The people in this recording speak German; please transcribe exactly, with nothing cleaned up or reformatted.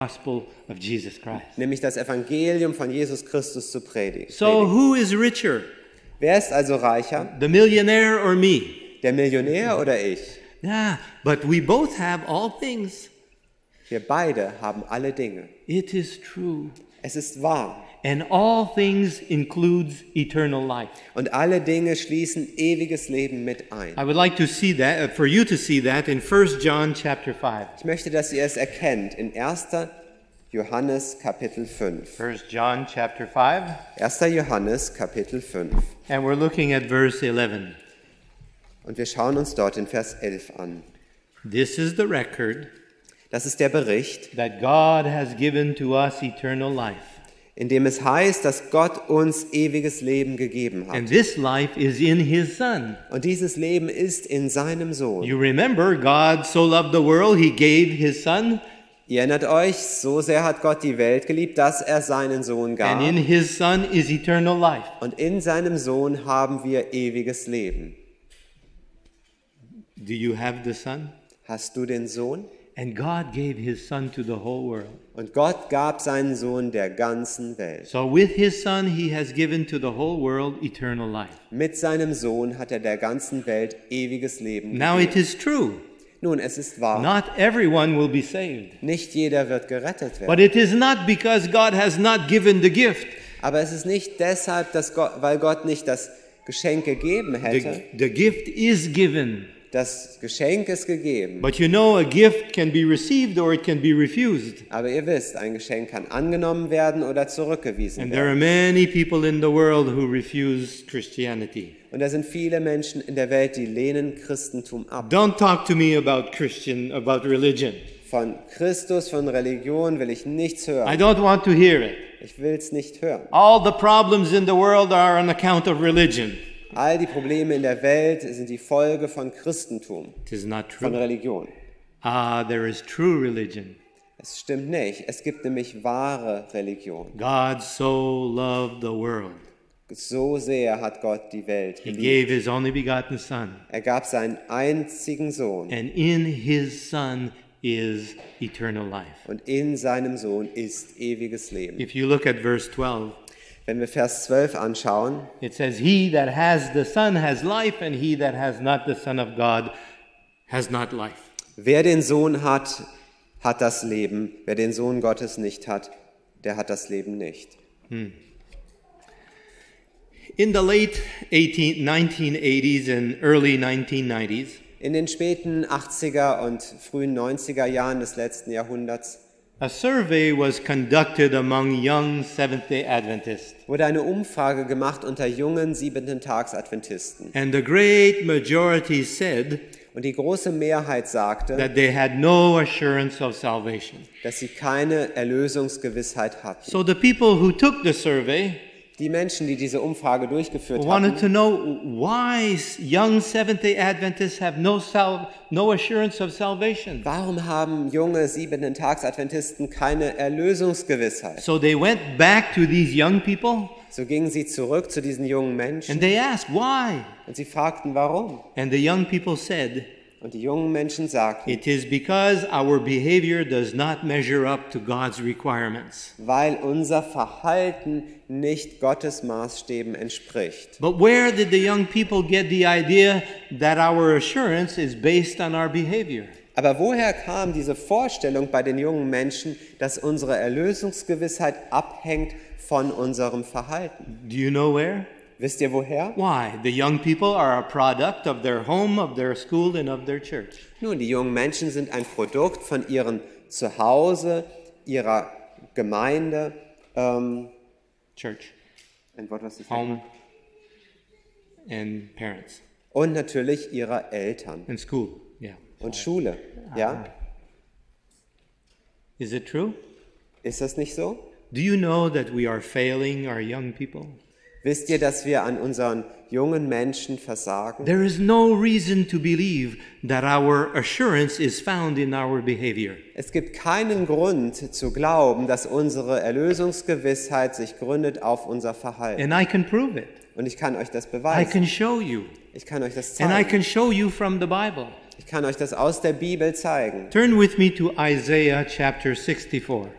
gospel of Jesus Christ. nämlich das Evangelium von Jesus Christus zu predigen. So who is richer, Wer ist also reicher? the millionaire or me? Der Millionär oder ich? Yeah, but we both have all things. Wir beide haben alle Dinge. It is true. Es ist wahr. And all things includes eternal life. Und alle Dinge schließen ewiges Leben mit ein. I would like to see that, uh, for you to see that in First John chapter five. Ich möchte, dass ihr es erkennt in erster Johannes Kapitel fünf. First John chapter five, erster Johannes Kapitel fünf. and we're looking at verse eleven. Und wir schauen uns dort in Vers elf an. This is the record Das ist der Bericht, that God has given to us eternal life. in dem es heißt, dass Gott uns ewiges Leben gegeben And hat. this life is in his Son. Und dieses Leben ist in seinem Sohn. You remember, God so loved the world, he gave his Son, Ihr erinnert euch, so sehr hat Gott die Welt geliebt, dass er seinen Sohn gab. and in his Son is eternal life. Und in seinem Sohn haben wir ewiges Leben. Do you have the Son? Hast du den Sohn? And God gave his Son to the whole world. Und Gott gab seinen Sohn der ganzen Welt. So with his Son, he has given to the whole world eternal life. Mit seinem Sohn hat er der ganzen Welt ewiges Leben Now it gegeben. is true, Nun, es ist wahr, not everyone will be saved. nicht jeder wird gerettet But werden. it is not because God has not given the gift. Aber es ist nicht deshalb, dass Gott, weil Gott nicht das Geschenk gegeben hätte. The, the gift is given. Das Geschenk ist gegeben. But you know, a gift can be received or it can be refused. Aber ihr wisst, ein Geschenk kann angenommen werden oder zurückgewiesen And there are werden. many people in the world who refuse Christianity. Und da sind viele Menschen in der Welt, die lehnen Christentum ab. Don't talk to me about Christian, about religion. Von Christus, von Religion will ich nichts I hören. don't want to hear it. Ich will es nicht hören. All the problems in the world are on account of religion. All die Probleme in der Welt sind die Folge von Christentum, It is not von true. Religion. Ah, there is true religion. Es stimmt nicht. Es gibt nämlich wahre Religion. God so loved the world. So sehr hat Gott die Welt He geliebt. gave his only begotten Son. Er gab seinen einzigen Sohn. And in his Son is eternal life. Und in seinem Sohn ist ewiges Leben. If you look at verse twelve, Wenn wir Vers zwölf anschauen, it says, He that has the Son has life, and he that has not the Son of God has not life. wer den Sohn hat, hat das Leben. Wer den Sohn Gottes nicht hat, der hat das Leben nicht. In the late eighteen, nineteen eighties and early nineteen nineties, In den späten achtziger und frühen neunziger Jahren des letzten Jahrhunderts a survey was conducted among young Seventh-day Adventists. wurde eine Umfrage gemacht unter jungen Siebenten-Tags-Adventisten. And the great majority said Und die große Mehrheit sagte, that they had no assurance of salvation. dass sie keine Erlösungsgewissheit hatten. So the people who took the survey Die Menschen, die diese Umfrage durchgeführt wanted to hatten, know why young Seventh-day Adventists have no sal- no assurance of salvation. warum haben junge Siebenten-Tags-Adventisten keine Erlösungsgewissheit? So they went back to these young people So gingen sie zurück zu diesen jungen and Menschen they asked why. und sie fragten, warum? And the young people said, Und die jungen Menschen sagten, it is because our behavior does not measure up to God's requirements. weil unser Verhalten nicht Gottes Maßstäben entspricht. But where did the young people get the idea that our assurance is based on our behavior? Aber woher kam diese Vorstellung bei den jungen Menschen, dass unsere Erlösungsgewissheit abhängt von unserem Verhalten? Do you know where? Wisst ihr woher? Why? The young people are a product of their home, of their school, and of their church. Nun, die jungen Menschen sind ein Produkt von ihrem Zuhause, ihrer Gemeinde, ähm, Church, ein Wort, was ist home, and parents, und natürlich ihrer Eltern and school. Yeah. und Schule. Ja, Is it true? ist das nicht so? Do you know that we are failing our young people? Wisst ihr, dass wir an unseren jungen Menschen versagen? There is no reason to believe that our assurance is found in our behavior. Es gibt keinen Grund zu glauben, dass unsere Erlösungsgewissheit sich gründet auf unser Verhalten. And I can prove it. Und ich kann euch das I beweisen. can show you. Ich kann euch das And I zeigen. can show you from the Bible. Ich kann euch das aus der Bibel zeigen. Turn with me to Isaiah chapter sixty-four.